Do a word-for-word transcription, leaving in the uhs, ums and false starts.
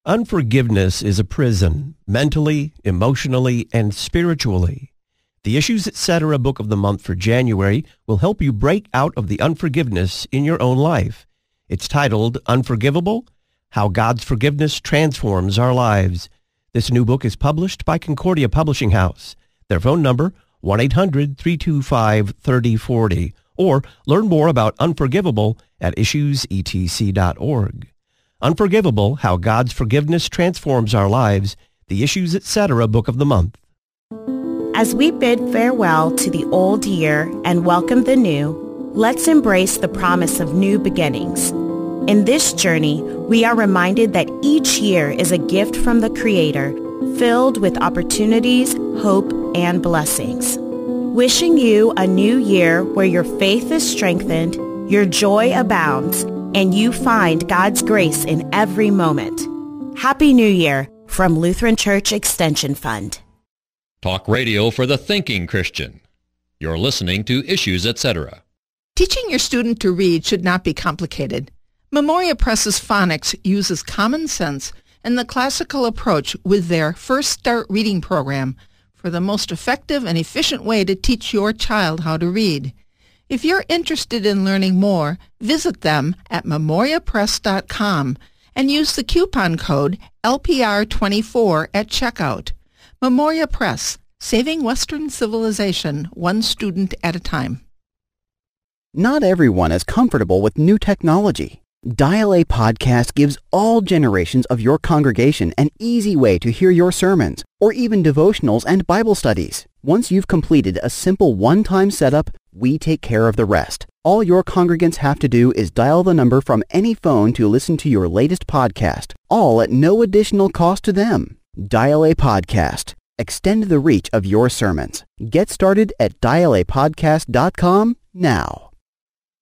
Unforgiveness is a prison, mentally, emotionally, and spiritually. The Issues Etc. Book of the Month for January will help you break out of the unforgiveness in your own life. It's titled Unforgivable: How God's Forgiveness Transforms Our Lives. This new book is published by Concordia Publishing House. Their phone number, one eight hundred, three two five, three oh four oh, or learn more about Unforgivable at issues e t c dot org. Unforgivable: How God's Forgiveness Transforms Our Lives, the Issues Etc. Book of the Month. As we bid farewell to the old year and welcome the new, let's embrace the promise of new beginnings. In this journey, we are reminded that each year is a gift from the Creator, filled with opportunities, hope, and blessings. Wishing you a new year where your faith is strengthened, your joy abounds, and you find God's grace in every moment. Happy New Year from Lutheran Church Extension Fund. Talk radio for the thinking Christian. You're listening to Issues Etc. Teaching your student to read should not be complicated. Memoria Press's phonics uses common sense and the classical approach with their First Start Reading program for the most effective and efficient way to teach your child how to read. If you're interested in learning more, visit them at memoria press dot com and use the coupon code L P R twenty-four at checkout. Memoria Press, saving Western civilization one student at a time. Not everyone is comfortable with new technology. Dial A Podcast gives all generations of your congregation an easy way to hear your sermons, or even devotionals and Bible studies. Once you've completed a simple one-time setup, we take care of the rest. All your congregants have to do is dial the number from any phone to listen to your latest podcast, all at no additional cost to them. Dial A Podcast. Extend the reach of your sermons. Get started at dial a podcast dot com now.